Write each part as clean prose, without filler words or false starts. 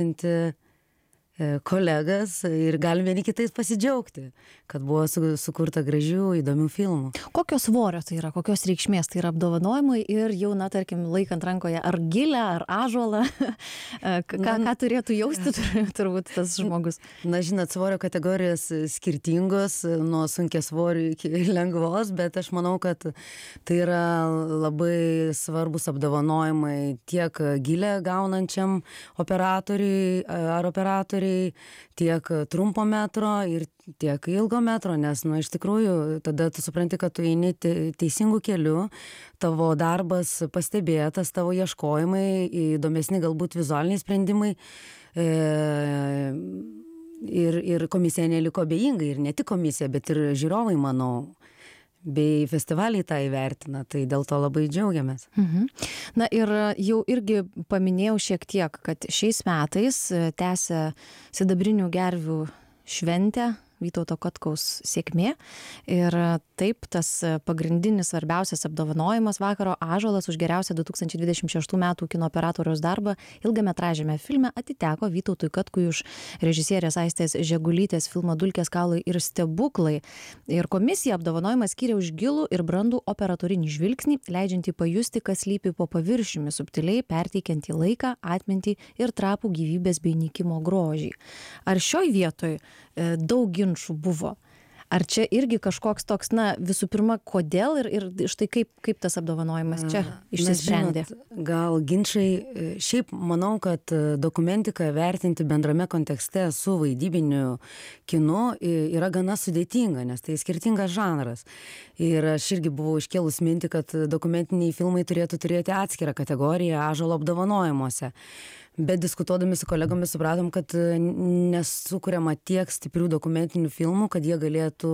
įvertinti kolegas ir galim vieni kitais pasidžiaugti, kad buvo sukurta gražių, įdomių filmų. Kokio svorio tai yra, kokios reikšmės tai yra apdovanojimai ir jau, na, tarkim, laikant rankoje ar gilę, ar ąžuolą, ką turėtų jausti turbūt tas žmogus? Na, žinot, svorio kategorijos skirtingos, nuo sunkiasvorių iki lengvos, bet aš manau, kad tai yra labai svarbus apdovanojimai tiek gilę gaunančiam operatoriui ar operatoriai, tiek trumpo metro ir tiek ilgo metro, nes, iš tikrųjų, tada tu supranti, kad tu eini teisingų kelių, tavo darbas pastebėtas, tavo ieškojimai, įdomesni galbūt vizualiniai sprendimai ir komisija neliko abejinga, ir ne tik komisija, bet ir žiūrovai, manau, bei festivaliai tą įvertina, tai dėl to labai džiaugiamės. Na ir jau irgi paminėjau šiek tiek, kad šiais metais tęsia Sidabrinių gervių šventę Vytauto Katkaus sėkmė ir taip tas pagrindinis svarbiausias apdovanojimas vakaro ąžuolas už geriausią 2026 metų kino operatoriaus darbą ilgametražiame filme atiteko Vytautui Katkui už režisierės Aistės Žegulytės filmo Dulkės, kaulai ir stebuklai. Ir komisija apdovanojimą skyrė už gilų ir brandų operatorinį žvilgsnį, leidžiantį pajusti, kas slypi po paviršiumi, subtiliai perteikiantį laiką, atmintį ir trapų gyvybės bei nykimo grožį. Ar šioj vietoj daug ginčų buvo? Ar čia irgi kažkoks toks, na, visų pirma, kodėl ir štai kaip tas apdovanojimas čia išsisprendė? Gal ginčai, šiaip manau, kad dokumentiką vertinti bendrame kontekste su vaidybiniu kinu yra gana sudėtinga, nes tai skirtingas žanras. Ir aš irgi buvau iškėlus mintį, kad dokumentiniai filmai turėtų turėti atskirą kategoriją ąžuolo apdovanojimuose. Bet diskutuodami su kolegomis supratom, kad nesukuriama tiek stiprių dokumentinių filmų, kad jie galėtų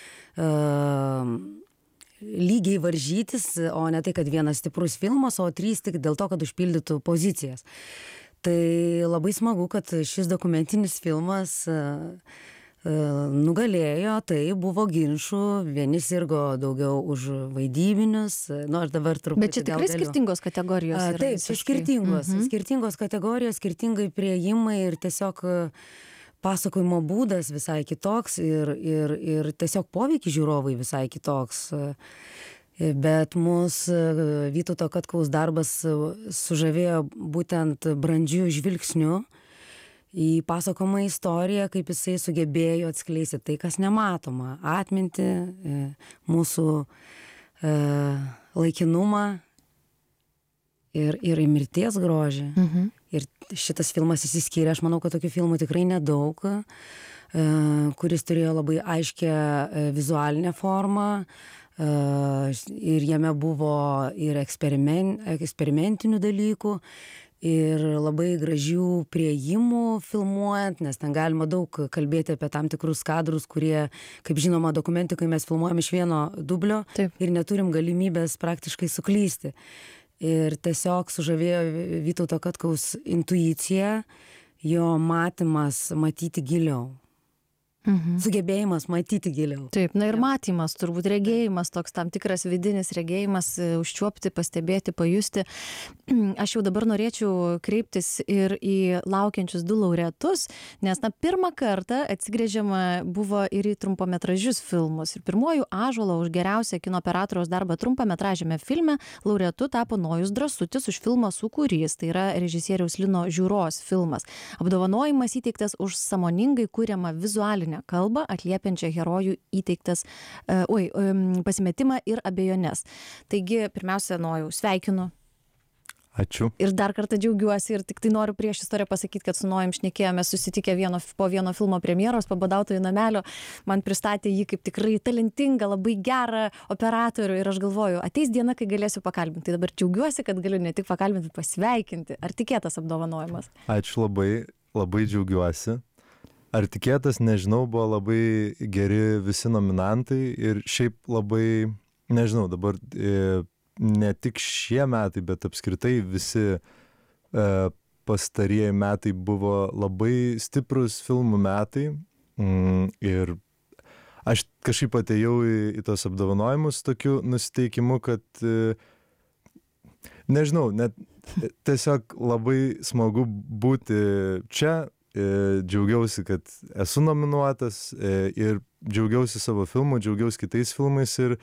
lygiai varžytis, o ne tai, kad vienas stiprus filmas, o 3 tik dėl to, kad užpildytų pozicijas. Tai labai smagu, kad šis dokumentinis filmas nugalėjo, tai buvo ginčų, vieni sirgo daugiau už vaidybinius, nors dabar truputį. Bet čia tikrai skirtingos kategorijos yra. Taip, skirtingos kategorijos, skirtingai priėjimai ir tiesiog pasakojimo būdas visai kitoks ir tiesiog poveikis žiūrovai visai kitoks. Bet mus Vytauto Katkaus darbas sužavėjo būtent brandžiu žvilgsniu į pasakojamą istoriją, kaip jisai sugebėjo atskleisti tai, kas nematoma, atmintį, mūsų laikinumą ir mirties grožį. Ir šitas filmas išsiskyrė, aš manau, kad tokių filmų tikrai nedaug, kuris turėjo labai aiškę vizualinę formą, ir jame buvo ir eksperimentinių dalykų, ir labai gražių priėjimų filmuojant, nes ten galima daug kalbėti apie tam tikrus kadrus, kurie, kaip žinoma, dokumentikoje mes filmuojam iš vieno dublio. Taip. Ir neturim galimybės praktiškai suklysti. Ir tiesiog sužavėjo Vytauto Katkaus intuicija, jo matymas matyti giliau. Sugebėjimas matyti giliau. Taip, na ir matymas, turbūt regėjimas, toks tam tikras vidinis regėjimas, užčiuopti, pastebėti, pajusti. Aš jau dabar norėčiau kreiptis ir į laukiančius 2 laureatus, nes pirmą kartą atsigręžiama buvo ir į trumpametražius filmus. Ir pirmuoju ąžuolo už geriausią kino operatoriaus darbą trumpametražiame filme laureatu tapo Nojus Drąsutis už filmo Sūkurys, tai yra režisieriaus Lino Žiūros filmas. Apdovanojimas įteiktas už sąmoningai kuriamą vizualinę kalbą, atliepiančią herojų įteiktas pasimetimą ir abejones. Taigi, pirmiausia, Nojau, sveikinu. Ačiū. Ir dar kartą džiaugiuosi ir tik tai noriu prieš istoriją pasakyti, kad su Nojum šnekėjome susitikę po vieno filmo premjeros, po Badautojų namelio. Man pristatė jį kaip tikrai talentingą, labai gerą operatorių ir aš galvoju, ateis diena, kai galėsiu pakalbinti. Tai dabar džiaugiuosi, kad galiu ne tik pakalbinti, bet pasveikinti. Ar tikėtas apdovanojimas? Ačiū labai, labai džiaugiuosi. Ar tikėtas, nežinau, buvo labai geri visi nominantai ir šiaip labai, nežinau, dabar ne tik šie metai, bet apskritai visi pastarieji metai buvo labai stiprus filmų metai ir aš kažkaip atėjau į tos apdovanojimus tokiu nusiteikimu, kad nežinau, net tiesiog labai smagu būti čia, džiaugiausi, kad esu nominuotas ir džiaugiausi savo filmu, džiaugiausi kitais filmais ir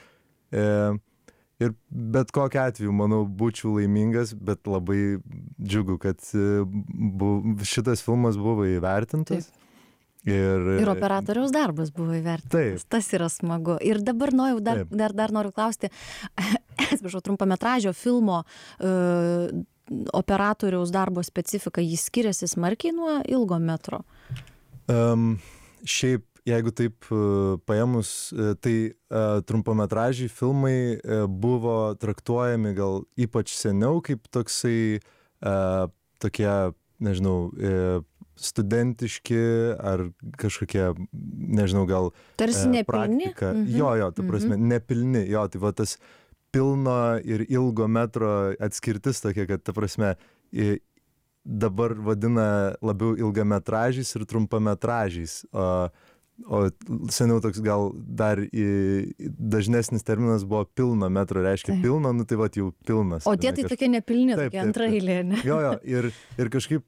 bet kokiu atveju, manau, būčiau laimingas, bet labai džiugu, kad šitas filmas buvo įvertintas. Taip. Ir operatoriaus darbas buvo įvertintas. Tas yra smagu. Ir dabar dar noriu klausti, atsiprašau, trumpametražio filmo operatoriaus darbo specifika, jis skiriasi smarkiai nuo ilgo metro? Šiaip, jeigu taip paėmus, tai trumpametražiai filmai buvo traktuojami gal ypač seniau kaip toksai, tokie, nežinau, studentiški ar kažkokie, nežinau, gal tarsi nepilni? Praktika. Jo, ta prasme, nepilni. Jo, tai va tas pilno ir ilgo metro atskirtis tokia, kad ta prasme dabar vadina labiau ilgametražiais ir trumpametražiais. O seniau toks gal dar dažnesnis terminas buvo pilno metro, reiškia pilno, nu tai va jau pilnas. O tie tai tokie nepilni, tokie antraeilė, ne? Jo, ir kažkaip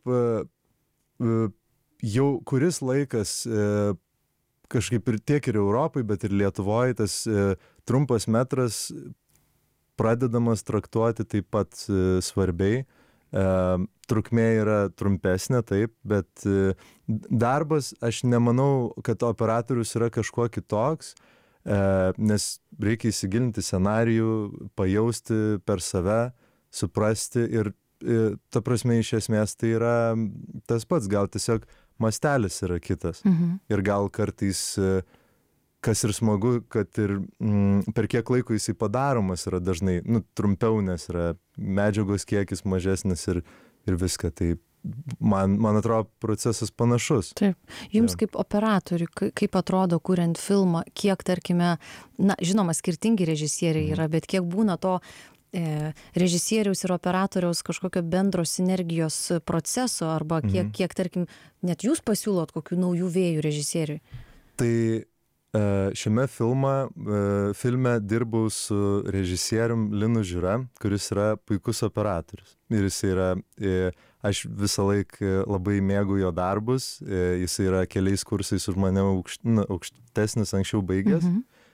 jau kuris laikas kažkaip ir tiek ir Europai, bet ir Lietuvoje tas trumpas metras pradedamas traktuoti taip pat svarbiai. Trukmė yra trumpesnė, taip, bet darbas, aš nemanau, kad operatorius yra kažkuo kitoks, nes reikia įsigilinti scenarijų, pajausti per save, suprasti ir ta prasme, iš esmės, tai yra tas pats, gal tiesiog mastelis yra kitas. Ir gal kartais, kas ir smagu, kad ir per kiek laiko jisai padaromas yra dažnai, trumpiau, nes yra medžiagos kiekis mažesnis ir viską. Tai man atrodo procesas panašus. Taip. Jums kaip operatoriui, kaip atrodo kuriant filmą, kiek, tarkime, žinoma, skirtingi režisieriai yra, bet kiek būna to režisieriaus ir operatoriaus kažkokio bendro sinergijos proceso, arba kiek, tarkim, net jūs pasiūlot kokių naujų vėjų režisieriui? Tai šiame filme dirbau su režisierium Linu Žiūra, kuris yra puikus operatorius. Ir jis yra, aš visą laiką labai mėgau jo darbus, jis yra keliais kursais už mane aukštesnis, anksčiau baigęs.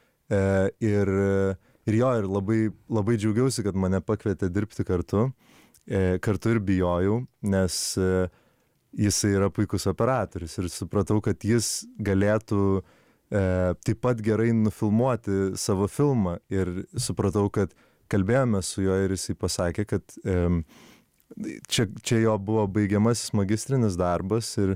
Ir labai džiaugiausi, kad mane pakvietė dirbti kartu ir bijojau, nes jisai yra puikus operatorius ir supratau, kad jis galėtų taip pat gerai nufilmuoti savo filmą ir supratau, kad kalbėjome su juo ir jisai pasakė, kad čia jo buvo baigiamasis magistrinis darbas ir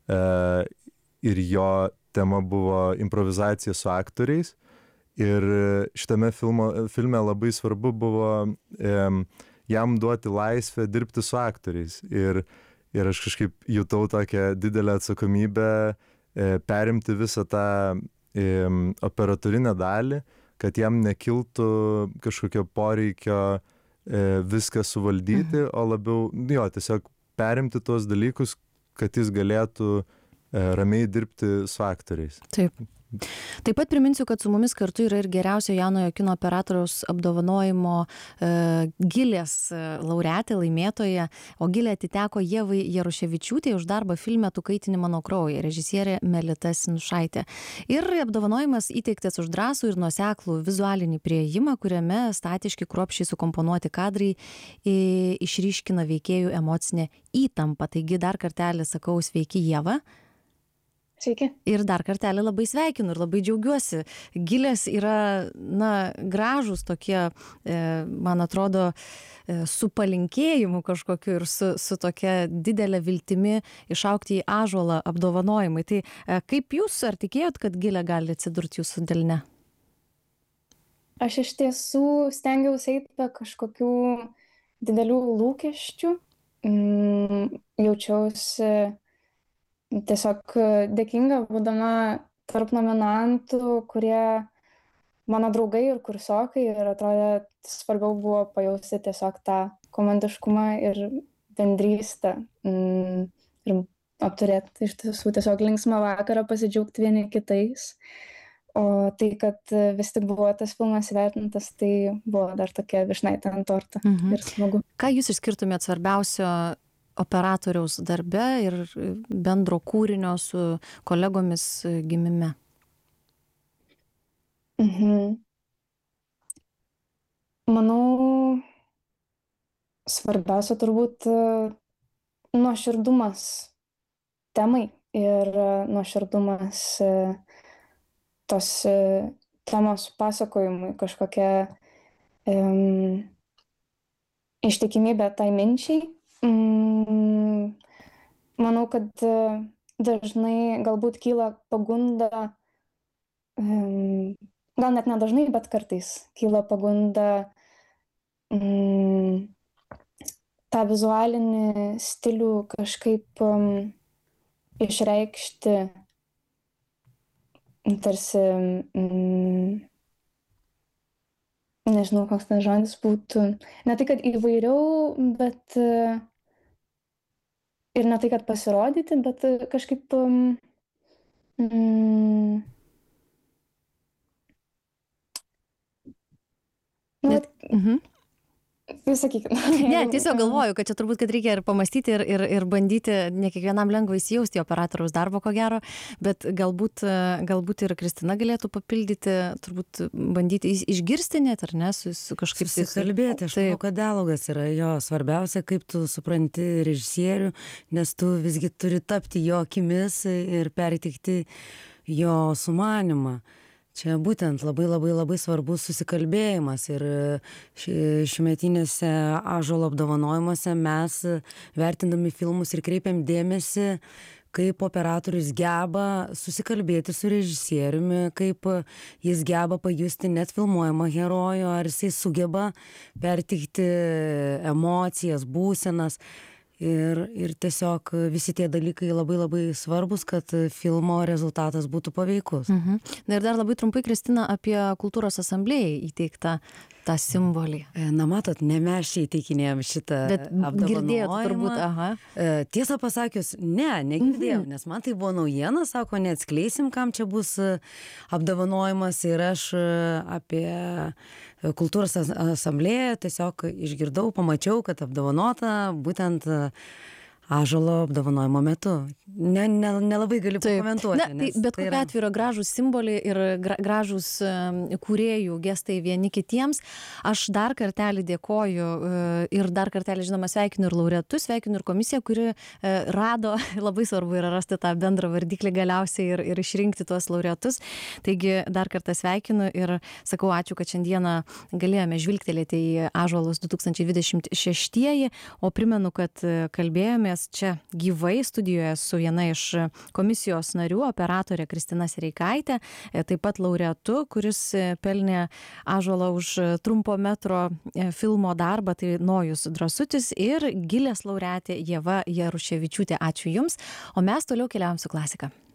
jo tema buvo improvizacija su aktoriais. Ir šitame filme labai svarbu buvo jam duoti laisvę dirbti su aktoriais. Ir aš kažkaip jutau tokią didelę atsakomybę perimti visą tą operatorinę dalį, kad jam nekiltų kažkokio poreikio viską suvaldyti, o labiau, tiesiog perimti tuos dalykus, kad jis galėtų ramiai dirbti su aktoriais. Taip. Taip pat priminsiu, kad su mumis kartu yra ir geriausio jaunojo kino operatoriaus apdovanojimo Gilės laureatė, laimėtoja, o Gilė atiteko Ievai Jaruševičiūtei už darbą filme Tu kaitini mano kraują, režisierė Melita Sinušaitė. Ir apdovanojimas įteiktas už drąsų ir nuoseklų vizualinį priėjimą, kuriame statiški kruopščiai sukomponuoti kadrai išryškina veikėjų emocinę įtampą. Taigi dar kartelį sakau sveiki Ieva. Sveiki. Ir dar kartelį labai sveikinu ir labai džiaugiuosi. Gilės yra, gražus tokie, man atrodo, su palinkėjimu kažkokiu ir su tokia didelė viltimi išaugti į ąžuolą apdovanojimai. Tai kaip jūs, ar tikėjot, kad Gilė gali atsidurti jūsų delne? Aš iš tiesų stengiausi eiti be kažkokių didelių lūkesčių. Jaučiausi tiesiog dėkinga, būdama tarp nominantų, kurie mano draugai ir kursiokai, ir atrodė svarbiau buvo pajausti tiesiog tą komandiškumą ir bendrystę ir apturėti iš tiesų tiesiog linksmą vakarą, pasidžiaugti vieni kitais. O tai, kad vis tik buvo tas filmas įvertintas, tai buvo dar tokia vyšnaitė ant torto ir smagu. Ką jūs išskirtumėt svarbiausio operatoriaus darbe ir bendro kūrinio su kolegomis gimime? Manau, svarbiausia turbūt nuoširdumas temai ir nuoširdumas tos temos pasakojimui, kažkokia ištikimybė tai minčiai. Manau, kad dažnai galbūt kyla pagunda, gal net nedažnai, bet kartais kyla pagunda tą vizualinį stilių kažkaip išreikšti tarsi, nežinau, koks tas žodis būtų, ne tai, kad įvairiau, bet ir ne tai, kad pasirodyti, bet kažkaip sakykit. Ne, tiesiog galvoju, kad čia turbūt, kad reikia ir pamastyti ir bandyti, ne kiekvienam lengva įsijausti operatoriaus darbo, ko gero, bet galbūt ir Kristina galėtų papildyti, turbūt bandyti išgirsti net, ar ne, su kažkaip susikalbėti. Aš manau, kad dialogas yra jo svarbiausia, kaip tu supranti režisierių, nes tu visgi turi tapti jo akimis ir perteikti jo sumanimą. Čia būtent labai svarbus susikalbėjimas ir šiųmetinėse Ąžuolo apdovanojimuose mes vertindami filmus ir kreipiam dėmesį, kaip operatorius geba susikalbėti su režisieriumi, kaip jis geba pajusti net filmuojamą herojų, ar jisai sugeba perteikti emocijas, būsenas. Ir tiesiog visi tie dalykai labai svarbus, kad filmo rezultatas būtų paveikus. Na ir dar labai trumpai, Kristina, apie kultūros asamblėjai įteiktą tą simbolį. Na matot, ne mes čia įteikinėjom šitą apdovanojimą. Girdėjot turbūt, aha. Tiesą pasakius, negirdėjau, nes man tai buvo naujiena, sako, neatskleisim, kam čia bus apdovanojimas ir aš apie kultūros asamblėją tiesiog išgirdau, pamačiau, kad apdovanota būtent Ąžuolo apdovanojimo metu. Nelabai galiu pakomentuoti. Na, tai bet kokiu atveju yra gražūs simboliai ir gražūs kūrėjų gestai vieni kitiems. Aš dar kartelį dėkoju ir dar kartelį, žinoma, sveikinu ir laureatus, sveikinu ir komisiją, kuri rado, labai svarbu yra rasti tą bendrą vardiklį galiausiai ir išrinkti tuos laureatus. Taigi dar kartą sveikinu ir sakau ačiū, kad šiandieną galėjome žvilgtelėti į Ąžuolus 2026, o primenu, kad kalbėjome čia gyvai studijoje su viena iš komisijos narių, operatorė Kristina Sereikaitė, taip pat laureatu, kuris pelnė Ąžuolą už trumpo metro filmo darbą, tai Nojus Drąsutis, ir gilės laureatė Ieva Jaruševičiūtė. Ačiū Jums, o mes toliau keliaujam su klasika.